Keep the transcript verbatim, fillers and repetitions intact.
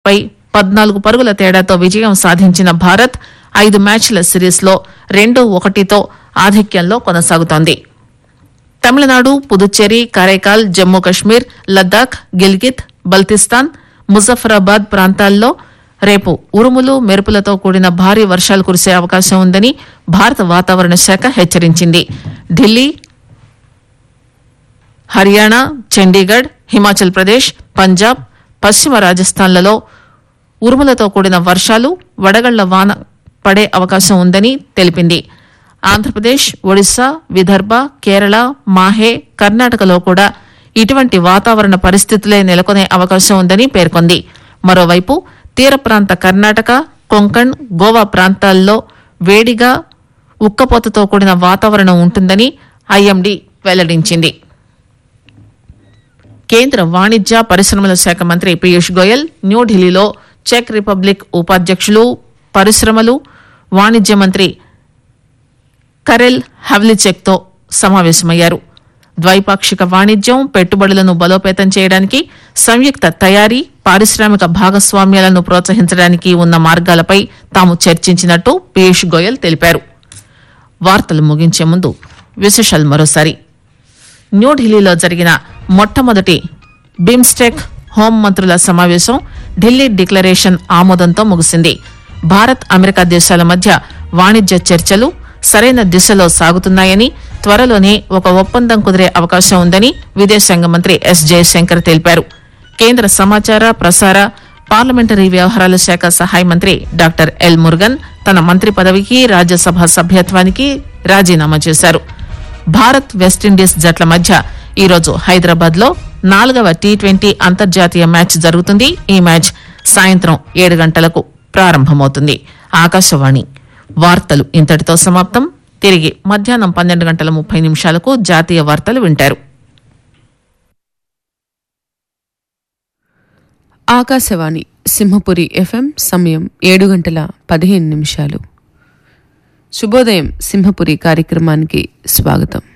పై పద్నాలుగు పరుగుల తేడాతో విజయం సాధించిన భారత్ ఐదు మ్యాచ్ల సిరీస్లో రెండు ఒకటితో ఆధిక్యంలో కొనసాగుతోంది. తమిళనాడు, పుదుచ్చేరి, కరైకాల్, జమ్మూ కశ్మీర్, లద్దాఖ్, గిల్గిత్, బల్తిస్తాన్, ముజఫరాబాద్ ప్రాంతాల్లో రేపు ఉరుములు మెరుపులతో కూడిన భారీ వర్షాలు కురిసే అవకాశం ఉందని భారత వాతావరణ శాఖ హెచ్చరించింది. ఢిల్లీ, హర్యానా, చండీగఢ్, హిమాచల్ ప్రదేశ్, పంజాబ్, పశ్చిమ రాజస్థాన్లలో ఉరుములతో కూడిన వర్షాలు, వడగళ్ల వాన పడే అవకాశం ఉందని తెలిపింది. ఆంధ్రప్రదేశ్, ఒడిశా, విదర్భ, కేరళ, మాహే, కర్ణాటకలో కూడా ఇటువంటి వాతావరణ పరిస్థితులే నెలకొనే అవకాశం ఉందని పేర్కొంది. మరోవైపు తీర ప్రాంత కర్ణాటక, కొంకణ్, గోవా ప్రాంతాల్లో వేడిగా ఉక్కపోతతో కూడిన వాతావరణం ఉంటుందని ఐఎండీ వెల్లడించింది. కేంద్ర వాణిజ్య పరిశ్రమల శాఖ మంత్రి పీయూష్ గోయల్ న్యూఢిల్లీలో చెక్ రిపబ్లిక్ ఉపాధ్యక్షులు, పరిశ్రమలు, వాణిజ్య మంత్రి కరెల్ హవ్లిచెక్తో సమావేశమయ్యారు. ద్వైపాక్షిక వాణిజ్యం, పెట్టుబడులను బలోపేతం చేయడానికి, సంయుక్త తయారీ, పారిశ్రామిక భాగస్వామ్యాలను ప్రోత్సహించడానికి ఉన్న మార్గాలపై తాము చర్చించినట్టు పీయూష్ గోయల్ తెలిపారు. వార్తలు ముగించే ముందు విశేషాలు మరోసారి. న్యూఢిల్లీలో జరిగిన మొట్టమొదటి బిమ్స్టెక్ హోం మంత్రుల సమావేశం ఢిల్లీ డిక్లరేషన్ ఆమోదంతో ముగిసింది. భారత్, అమెరికా దేశాల మధ్య వాణిజ్య చర్చలు సరైన దిశలో సాగుతున్నాయని, త్వరలోనే ఒక ఒప్పందం కుదిరే అవకాశం ఉందని విదేశాంగ మంత్రి ఎస్ జయశంకర్ తెలిపారు. కేంద్ర సమాచార, ప్రసార, పార్లమెంటరీ వ్యవహారాల శాఖ సహాయ మంత్రి డాక్టర్ ఎల్ మురుగన్ తన మంత్రి పదవికి, రాజ్యసభ సభ్యత్వానికి రాజీనామా చేశారు. భారత్, వెస్టిండీస్ జట్ల మధ్య ఈరోజు హైదరాబాద్ లో నాలుగవ టీ ట్వంటీ అంతర్జాతీయ మ్యాచ్ జరుగుతుంది. ఈ మ్యాచ్ సాయంత్రం ఏడు గంటలకు ప్రారంభమవుతుంది. ఆకాశవాణి వార్తలు ఇంతటితో సమాప్తం. తిరిగి మధ్యాహ్నం పన్నెండు గంటల ముప్పై నిమిషాలకు జాతీయ వార్తలు వింటారు. ఆకాశవాణి సింహపురి ఎఫ్ఎం సమయం ఏడు గంటల పదిహేను నిమిషాలు. శుభోదయం సింహపురి కార్యక్రమానికి స్వాగతం.